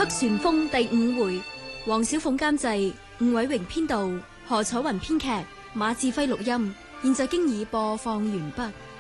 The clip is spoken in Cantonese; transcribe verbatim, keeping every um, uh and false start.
黑旋風第五回，黃小鳳監製，吳偉榮編導，何彩雲編劇，馬志輝錄音。現在經已播放完畢。